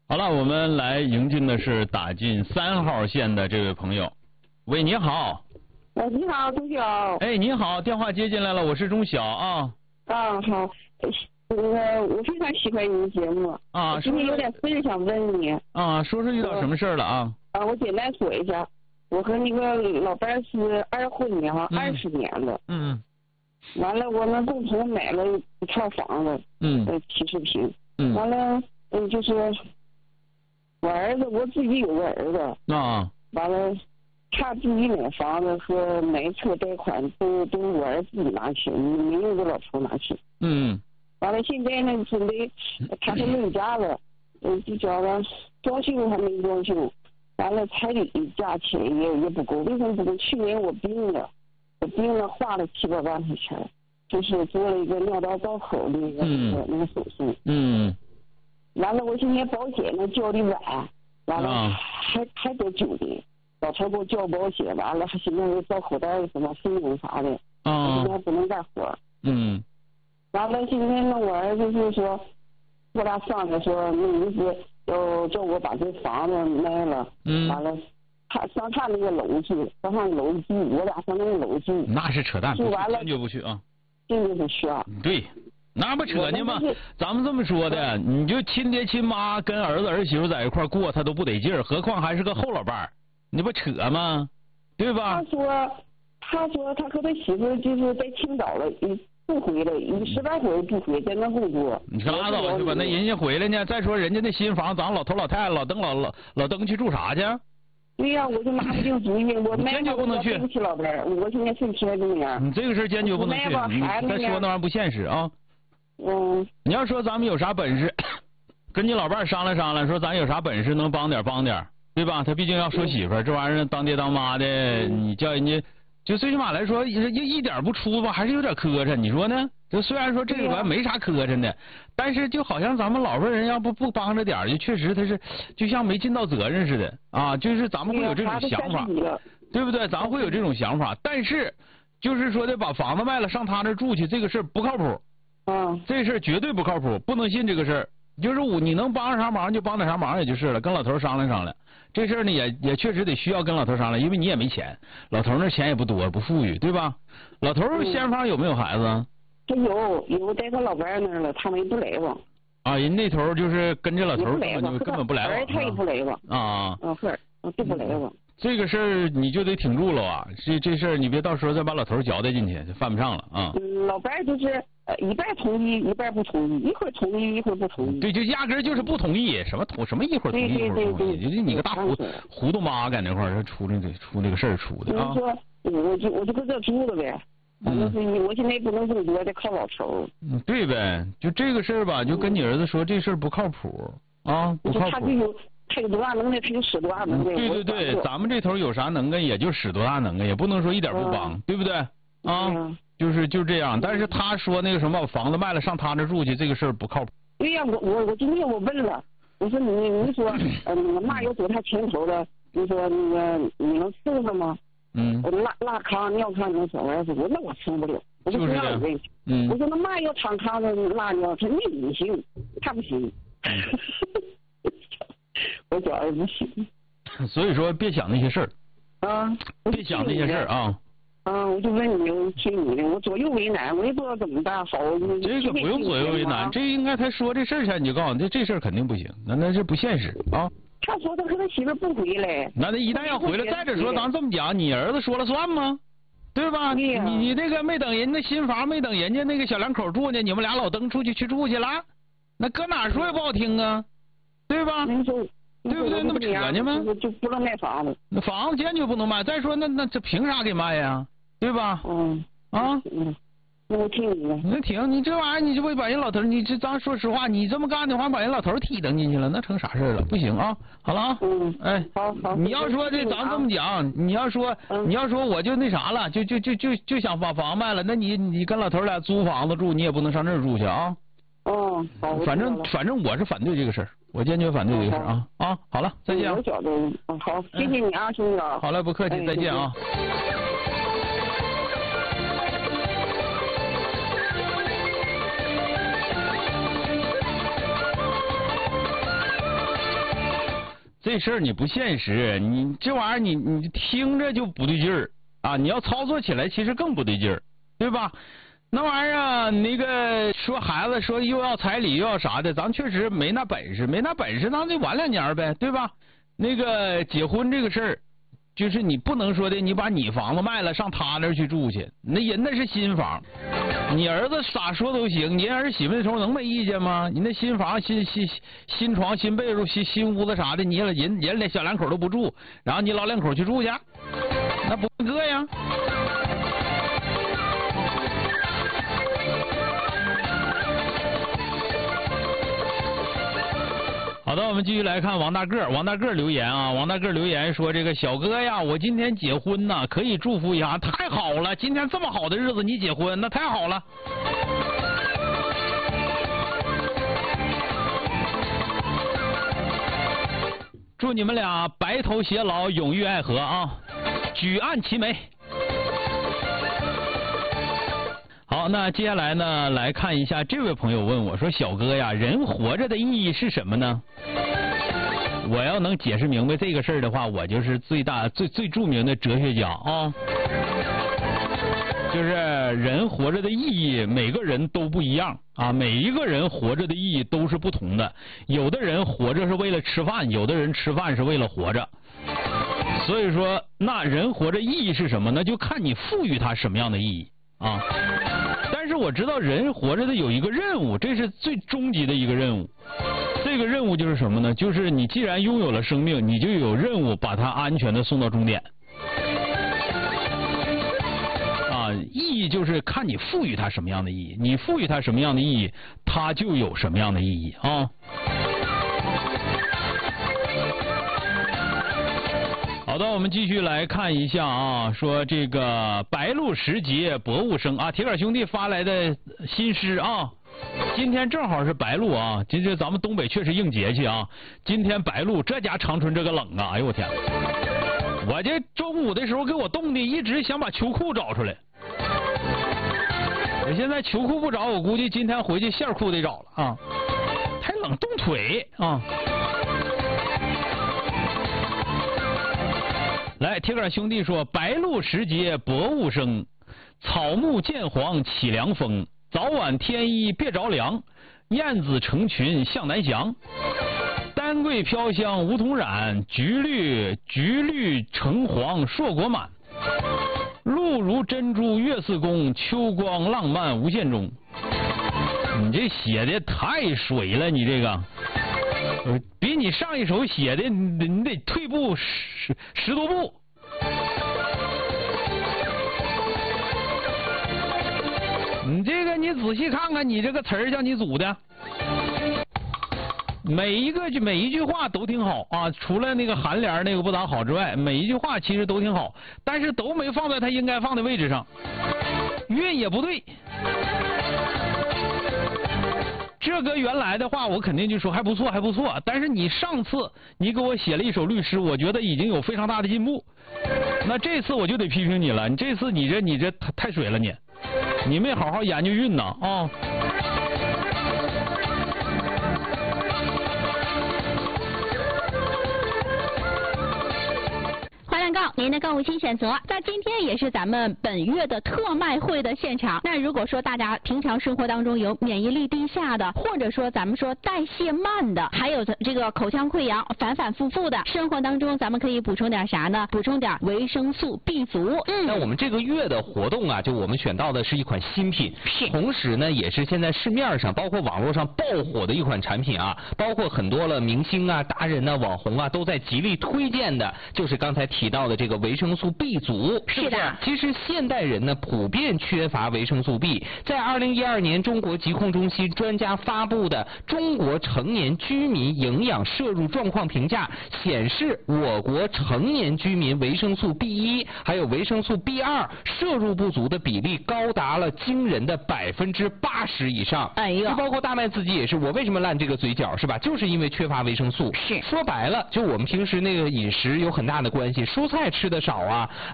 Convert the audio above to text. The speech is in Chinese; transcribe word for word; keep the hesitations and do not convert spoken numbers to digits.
好了，我们来迎进的是打进三号线的这位朋友。喂，你好。 哎，你好，钟晓。 哎，你好，电话接进来了，我是钟晓啊。 啊，好，那个我非常喜欢你的节目啊。 今天有点私事想问你。 啊，说说遇到什么事儿了啊？ 啊，我简单说一下，我和那个老伴儿是二婚的哈，二十年了。 嗯。 完了，我们共同买了一套房子。 嗯。 呃，七十平。 嗯。 完了，嗯，就是。我儿子，我自己有个儿子啊， 完了，他自己买房子和买车贷款都都我儿子自己拿去，没有个老头拿去。 嗯。 完了，现在呢，准备他是累家了，嗯，就叫了装修还没装修，完了彩礼价钱也也不够，为什么不够？去年我病了，我病了花了七八万块钱，就是做了一个尿道造口的那个、嗯、那个手术。 嗯。 完了，我今年保险呢交的晚，完了还还得九年，老头给我交保险，完了还现在又造口袋什么费用啥的，我现在不能干活。 嗯。 完了，今天呢，我儿子就说，我俩商量说，那意思要叫我把这房子卖了。 嗯。 完了，他上他那个楼去，上他楼去，我俩上那个楼去。 那是扯淡， 就完了， 坚决不去啊！ 坚决不去啊！ 对。那不扯呢吗？咱们这么说的，你就亲爹亲妈跟儿子儿媳妇在一块过，他都不得劲儿，何况还是个后老伴儿，你不扯吗？对吧？ 他说，他说他和他媳妇就是在青岛了，不回来，一十来回不回，在那工作。 你可拉倒去吧，那人家回来呢。再说人家那新房，咱老头老太太老登老老老登去住啥去？ 对呀、啊，我就拿不定主意，我坚决不能去。 对不起老伴儿，我现在身体还怎么样？ 你这个事坚决不能去，你再说那玩意儿不现实啊。 嗯， 你要说咱们有啥本事，跟你老伴儿商量商量，说咱有啥本事能帮点帮点，对吧？他毕竟要说媳妇儿，这玩意儿当爹当妈的， 嗯、 你叫人家，就最起码来说，一一点不出吧，还是有点磕碜，你说呢？就虽然说这里边没啥磕碜的，但是就好像咱们老辈人要不不帮着点，就确实他是就像没尽到责任似的啊，就是咱们会有这种想法，对不对？咱们会有这种想法，但是就是说的把房子卖了上他那住去，这个事不靠谱。 嗯， 这事绝对不靠谱，不能信这个事儿。就是我你能帮上啥忙就帮点啥忙也就是了，跟老头商量商量。这事儿呢也也确实得需要跟老头商量，因为你也没钱，老头那钱也不多，不富裕，对吧？老头先方有没有孩子？ 他有有带他老伴儿那儿了，他们不来往。 啊，人那头就是跟着老头根本就根本不来往。 他也不来往。 啊。 啊，是，就不来往。 这个事儿你就得挺住了啊！这这事儿你别到时候再把老头交代进去，就犯不上了啊。 嗯，老伴儿就是呃一半同意，一半不同意，一会儿同意，一会儿不同意。 对，就压根儿就是不同意，什么同什么一会儿同意，一会儿不同意，就是你个大糊糊涂妈在那块儿出这个出这个事儿出的啊。 你说我就我就搁这住了呗，反正是我现在不能工作，得靠老头。 嗯，对呗，就这个事儿吧，就跟你儿子说，这事儿不靠谱啊，不靠谱。 他有多大能耐，他就使多大能耐。 对对对，咱们这头有啥能耐，也就使多大能耐，也不能说一点不帮， 嗯、 对不对？啊， 嗯、 就是就这样。但是他说那个什么，房子卖了上他那住去，这个事儿不靠谱。 对呀、啊，我我我今天我问了，我说你你说，呃，那个妈要走他前头的，你说那个你能伺候吗？ 嗯。 我拉拉炕尿炕能小儿子，我那我伺不了。我就这样问。 嗯。 我说那妈要躺炕上拉尿，他那你行，他不行。我觉儿不行， 所以说别想那些事儿啊， 别想那些事儿啊。 啊，我就问你，我听你的，我左右为难，我也不知道怎么办好。 这个不用左右为难，这应该他说这事儿前你就告诉他，这事儿肯定不行，那那是不现实啊。 他说他和他媳妇不回来， 那他一旦要回来，再者说咱这么讲，你儿子说了算吗？对吧？ 对呀、 你你这个没等人家新房，没等人家那个小两口住呢，你们俩老登出去去住去了，那搁哪说也不好听啊。对吧？对不对？那不扯呢吗？ 就不能卖房子， 那房子坚决不能卖。再说那那这凭啥给卖呀？对吧？ 嗯啊， 嗯，那我听你的。 那挺，你这玩意儿你就会把人老头，你这咱说实话，你这么干的话，把人老头踢蹬进去了，那成啥事了？不行啊！好了啊， 嗯， 哎， 好好。 你要说这咱这么讲，你要说你要说我就那啥了，就就就就就想把房卖了，那你你跟老头俩租房子住，你也不能上这儿住去啊。 哦，好。 反正反正我是反对这个事儿，我坚决反对这个事儿啊啊！好了，再见啊！ 我觉得，嗯，好，谢谢你啊，兄弟。 好嘞，不客气，再见啊。 这事儿你不现实，你这玩意儿你你听着就不对劲儿啊！你要操作起来其实更不对劲儿，对吧？那玩意儿啊，那个说孩子说又要彩礼又要啥的，咱确实没那本事，没那本事，咱得晚两年呗，对吧？那个结婚这个事儿，就是你不能说的，你把你房子卖了上他那儿去住去，那人那是新房，你儿子咋说都行，你儿媳妇那时候能没意见吗？你那新房、新新新床、新被褥、新新屋子啥的，你人人连小两口都不住，然后你老两口去住去，那不膈呀？好的，我们继续来看王大个。王大个留言啊，王大个留言说：“这个小哥呀，我今天结婚呐，可以祝福一下，太好了！今天这么好的日子你结婚，那太好了。”祝你们俩白头偕老，永浴爱河啊，举案齐眉。好，那接下来呢，来看一下这位朋友问我说：“小哥呀，人活着的意义是什么呢？”我要能解释明白这个事儿的话，我就是最大最最著名的哲学家啊。就是人活着的意义，每个人都不一样啊，每一个人活着的意义都是不同的。有的人活着是为了吃饭，有的人吃饭是为了活着。所以说，那人活着意义是什么呢？就看你赋予它什么样的意义啊。但是我知道人活着的有一个任务，这是最终极的一个任务。这个任务就是什么呢？就是你既然拥有了生命，你就有任务把它安全的送到终点。啊，意义就是看你赋予它什么样的意义，你赋予它什么样的意义，它就有什么样的意义啊。好的，我们继续来看一下啊，说这个白露时节薄雾生啊，铁杆兄弟发来的新诗啊，今天正好是白露啊，今天咱们东北确实应节气啊，今天白露，这家长春这个冷啊，哎呦我天，我这中午的时候给我冻的，一直想把秋裤找出来，我现在秋裤不找，我估计今天回去线裤得找了啊，太冷冻腿啊。来，铁杆兄弟说：“白露时节薄雾生，草木见黄起凉风。早晚添衣别着凉，燕子成群向南翔。丹桂飘香梧桐染，橘绿橘绿橙黄硕果满。露如珍珠月似弓，秋光浪漫无限中。”你这写的太水了，你这个。比你上一首写的你你得退步十十多步。你这个你仔细看看，你这个词儿叫你组的，每一个每一句话都挺好啊，除了那个颔联那个不咋好之外，每一句话其实都挺好，但是都没放在它应该放的位置上，韵也不对。这个原来的话，我肯定就说还不错，还不错。但是你上次你给我写了一首律诗，我觉得已经有非常大的进步。那这次我就得批评你了，你这次你这你这太太水了你，你没好好研究韵呐啊！ 告您的购物新选择，在今天也是咱们本月的特卖会的现场。那如果说大家平常生活当中有免疫力低下的，或者说咱们说代谢慢的，还有这个口腔溃疡反反复复的，生活当中咱们可以补充点啥呢？补充点维生素 B 族。 嗯，那我们这个月的活动啊，就我们选到的是一款新品， 是， 同时呢也是现在市面上包括网络上爆火的一款产品啊，包括很多了明星啊、达人啊、网红啊都在极力推荐的，就是刚才提到的这个维生素 B 族。 是的， 其实现代人呢普遍缺乏维生素 B， 在二零一二年中国疾控中心专家发布的中国成年居民营养摄入状况评价显示，我国成年居民维生素 B 一 还有维生素 B 二 摄入不足的比例高达了惊人的百分之八十以上。 哎呦， 就包括大麦自己也是，我为什么烂这个嘴角是吧？就是因为缺乏维生素。 是， 说白了，就我们平时那个饮食有很大的关系，蔬菜吃的少啊。